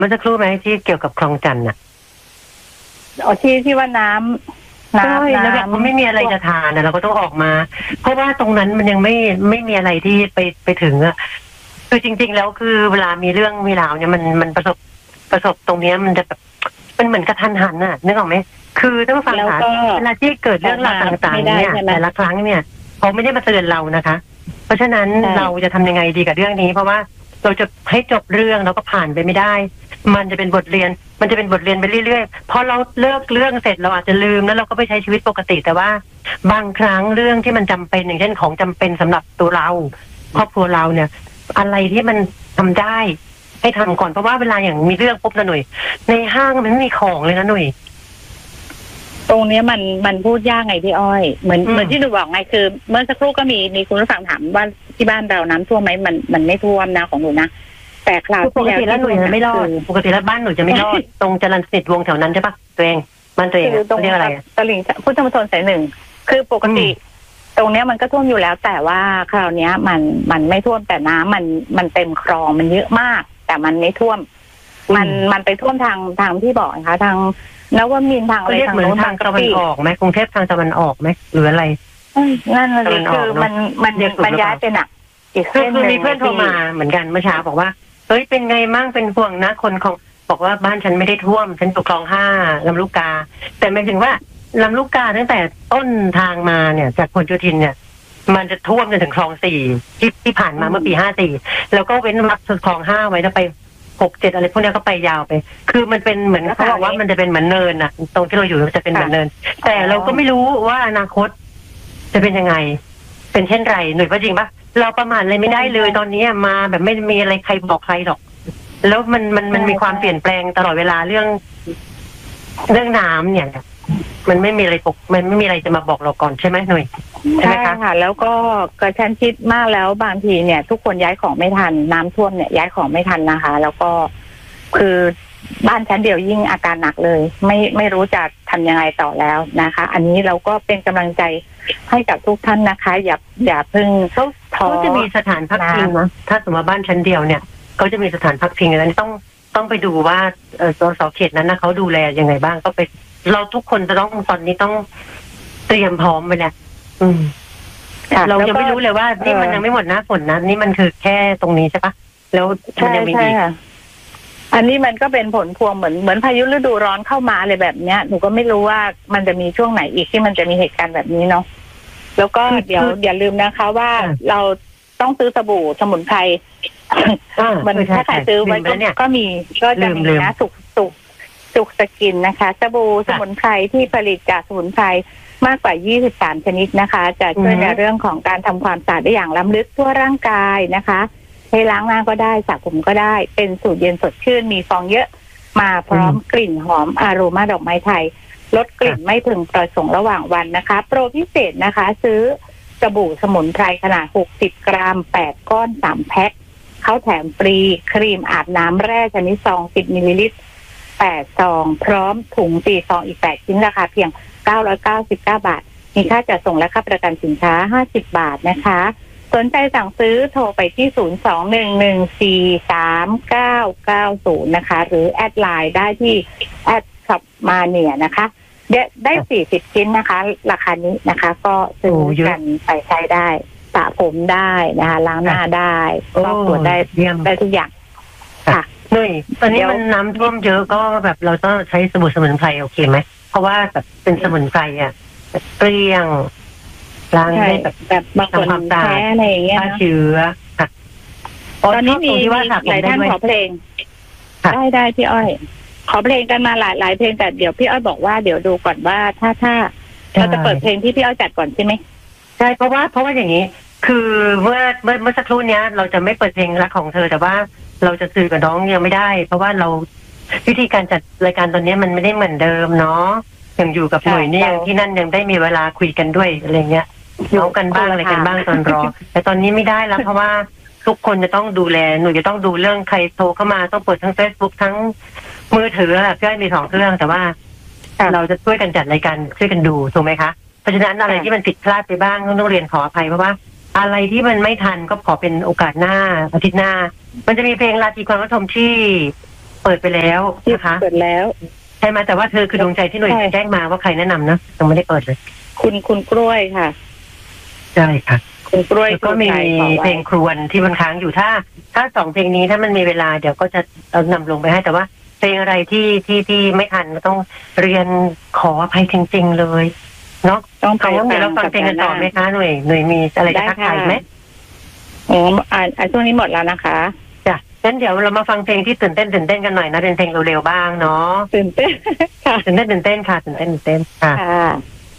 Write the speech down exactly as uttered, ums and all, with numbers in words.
มื่อสักครู่ไหมที่เกี่ยวกับคลองจันทร์น่ะอ๋อที่ที่ว่าน้ำน้ำแล้วแบบไม่มีอะไรจะทานนะเราก็ต้องออกมาเพราะว่าตรงนั้นมันยังไม่ไม่มีอะไรที่ไปไปถึงอ่ะคือจริงๆแล้วคือเวลามีเรื่องมีราวเนี่ยมันมันประสบประสบตรงนี้มันจะแบบมันเหมือนกระทันหันน่ะนึกออกไหมคือต้องฟังค่ะเวลาที่เกิดเรื่องราวต่างๆเนี่ยแต่ละครั้งเนี่ยเขาไม่ได้มาเตือนเรานะคะเพราะฉะนั้นเราจะทำยังไงดีกับเรื่องนี้เพราะว่าเราจะให้จบเรื่องเราก็ผ่านไปไม่ได้มันจะเป็นบทเรียนมันจะเป็นบทเรียนไปเรื่อยๆพอเราเลิกเรื่องเสร็จเราอาจจะลืมแล้วเราก็ไปใช้ชีวิตปกติแต่ว่าบางครั้งเรื่องที่มันจำเป็นอย่างเช่นของจำเป็นสำหรับตัวเราครอบครัวเราเนี่ยอะไรที่มันทำได้ให้ทำก่อนเพราะว่าเวลาอย่างมีเรื่องปุ๊บนะหน่อยในห้างมันไม่มีของเลยนะหน่อยตรงนี้มันมันพูดยากไงพี่อ้อยเหมือนเหมือนที่หนูบอกไงคือเมื่อสักครู่ก็มีมีคุณผู้ฟังถามว่าที่บ้านเราน้ำท่วมไหมมันมันไม่ท่วมนะของหนูนะแต่คราวปกติแล้วหนูจะไม่รอดปกติแล้วบ้านหนูจะไม่รอดตรงจรัญสนิทวงแถวนั้นใช่ปะตัวเองบ้านตัวเองตรงเรียกอะไรตลิ่งพุทธมณฑลสายหนึ่งคือปกติตรงเนี้ยมันก็ท่วมอยู่แล้วแต่ว่าคราวนี้มันมันไม่ท่วมแต่น้ำมันมันเต็มคลองมันเยอะมากแต่มันไม่ท่วมมันมันไปท่วมทางทางที่บอกนะคะทางนวมินทร์ทางอะไรทางโน้นทางตะวันออกไหมกรุงเทพทางตะวันออกไหมหรืออะไรนั่นเลยคือมันมันมันย้ายไปหนักอีกเส้นนึงมีเพื่อนโทรมาเหมือนกันเมื่อเช้าบอกว่าเฮ้ยเป็นไงมั่งเป็นห่วงนะคนของบอกว่าบ้านฉันไม่ได้ท่วมฉันอยู่คลองห้าลำลูกกาแต่หมายถึงว่าลำลูกกาตั้งแต่ต้นทางมาเนี่ยจากพหลโยธินเนี่ยมันจะท่วมจนถึงคลองสี่ที่ที่ผ่านมาเมื่อปีห้าสี่แล้วก็เว้นวรรคคลองห้าไว้แล้วไปหกเจ็ดอะไรพวกนี้ก็ไปยาวไปคือมันเป็นเหมือนเขาบอกว่ามันจะเป็นเหมือนเนินอะตรงที่เราอยู่มันจะเป็นเหมือนเนินแต่เราก็ไม่รู้ว่าอนาคตจะเป็นยังไงเป็นเช่นไรหน่วยว่าจริงปะเราประมาทอะไรไม่ได้เลยตอนนี้มาแบบไม่มีอะไรใครบอกใครหรอกแล้วมันมันมันมีความเปลี่ยนแปลงตลอดเวลาเรื่องเรื่องน้ำเนี่ยมันไม่มีอะไรปกมันไม่มีอะไรจะมาบอกเราก่อนใช่ไหมหน่วยใช่ไหมคะค่ะแล้วก็กระชั้นชิดมากแล้วบางทีเนี่ยทุกคนย้ายของไม่ทันน้ำท่วมเนี่ยย้ายของไม่ทันนะคะแล้วก็คือบ้านชั้นเดียวยิ่งอาการหนักเลยไม่ไม่รู้จะทำยังไงต่อแล้วนะคะอันนี้เราก็เป็นกำลังใจให้กับทุกท่านนะคะอย่าอย่าเพิ่งเขาเขาจะมีสถานพักพิงนะถ้าสมมติบ้านชั้นเดียวเนี่ยเขาจะมีสถานพักพิงอันนั้นต้องต้องไปดูว่าเออสสเขตนั้นนะเขาดูแลยังไงบ้างก็ไปเราทุกคนจะต้องตอนนี้ต้องเตรียมพร้อมไปแล้วอืมเรายังไม่รู้เลยว่านี่มันยังไม่หมดหน้าฝนนะนี่มันคือแค่ตรงนี้ใช่ปะแล้วมันยังมีอีกอันนี้มันก็เป็นผลพวงเหมือนเหมือนพายุฤดูร้อนเข้ามาอะไรแบบเนี้ยหนูก็ไม่รู้ว่ามันจะมีช่วงไหนอีกที่มันจะมีเหตุการณ์แบบนี้เนาะแล้วก็เดี๋ยวอย่าลืมนะคะว่าเราต้องซื้อสบู่สมุนไพรมันถ้าใครซื้อไว้ก็มีก็จะมีนะสุกสุกสุกสกินนะคะสบู่สมุนไพรที่ผลิตจากสมุนไพรมากกว่ายี่สิบสามชนิดนะคะจะช่วยในเรื่องของการทำความสะอาดได้อย่างล้ำลึกทั่วร่างกายนะคะให้ล้างหน้าก็ได้สระผมก็ได้เป็นสูตรเย็นสดชื่นมีฟองเยอะมาพร้อมกลิ่นหอมอโรมาดอกไม้ไทยลดกลิ่นไม่พึงประสงค์ระหว่างวันนะคะโปรพิเศษนะคะซื้อสบู่สมุนไพรขนาดหกสิบกรัมแปดก้อนสามแพ็คเขาแถมฟรีครีมอาบน้ำแร่ชนิดซองสิบมิลลิลิตรแปดซองพร้อมถุงสี่ซองอีกแปดชิ้นราคาเพียงเก้าร้อยเก้าสิบเก้าบาทมีค่าจัดส่งและค่าประกันสินค้าห้าสิบบาทนะคะสนใจสั่งซื้อโทรไปที่ศูนย์ สอง หนึ่ง หนึ่ง สี่ สาม เก้า เก้า ศูนย์นะคะหรือแอดไลน์ได้ที่แอดช็อปมาเนียนะคะได้สี่สิบชิ้นนะคะราคานี้นะคะก็ซื้อกันไปใช้ได้สระผมได้นะคะล้างหน้าได้ฟอกตัวได้ได้ทุกอย่างค่ะนุ้ยตอนนี้มันน้ำท่วมเยอะก็แบบเราต้องใช้สบู่สมุนไพรโอเคไหมเพราะว่าแบบเป็นสมุนไพรอ่ะเปรี้ยงล้างได้แบบแบบบางคนแพ้อะไรอย่างเงี้ยฆ่าเชื้อค่ะตอนนี้มีหลายท่านขอเพลงได้ได้พี่อ้อยขอเพลงกันมาหลายหลายเพลงแต่เดี๋ยวพี่อ้อยบอกว่าเดี๋ยวดูก่อนว่าถ้าถ้าเราจะเปิดเพลงที่พี่อ้อยจัดก่อนใช่ไหมใช่เพราะว่าเพราะว่าอย่างนี้คือเมื่อเมื่อเมื่อสักครู่นี้เราจะไม่เปิดเพลงรักของเธอแต่ว่าเราจะสื่อกับน้องยังไม่ได้เพราะว่าเราวิธีการจัดรายการตอนนี้มันไม่ได้เหมือนเดิมเนาะยังอยู่กับหน่วยนี่ยังที่นั่นยังได้มีเวลาคุยกันด้วยอะไรเงี้ยน้องกันบ้างอะไรกันบ้างตอนรอแต่ตอนนี้ไม่ได้แล้วเพราะว่าทุกคนจะต้องดูแลหนูจะต้องดูเรื่องใครโทรเข้ามาต้องเปิดทั้ง Facebook ทั้งมือถือเพื่อมีสองเครื่องแต่ว่าเราจะช่วยกันจัดรายการช่วยกันดูถูกไหมคะเพราะฉะนั้นอะไรที่มันผิดพลาดไปบ้างต้องเรียนขออภัยเพราะว่าอะไรที่มันไม่ทันก็ขอเป็นโอกาสหน้าอาทิตย์หน้ามันจะมีเพลงราตรีความวัฒนที่เปิดไปแล้วนะคะเปิดแล้วใช่ไหมแต่ว่าเธอคือดวงใจที่หน่วยแจ้งมาว่าใครแนะนำนะยังไม่ได้เปิดเลยคุณคุณกล้วยค่ะใช่ค่ะคุณกล้วยก็มีเพลงครวญที่มันค้างอยู่ถ้า ถ้าสองเพลงนี้ถ้ามันมีเวลาเดี๋ยวก็จะเอานำลงไปให้แต่ว่าเพลงอะไรที่ที่ที่ไม่ทันต้องเรียนขออภัยจริงๆเลยเนาะต้องไปเดี๋ยวเราฟังเพลงกันต่อไหมคะหน่วยหน่วยมีอะไรจะทักทายไหมอ๋ออ่าอ่าช่วงนี้หมดแล้วนะคะจ้ะงั้นเดี๋ยวเรามาฟังเพลงที่ตื่นเต้นตื่นเต้นกันหน่อยนะเป็นเพลงเร็วๆบ้างเนาะตื่นเต้นค่ะตื่นเต้นตื่นเต้นค่ะตื่นเต้นตื่นเต้นค่ะ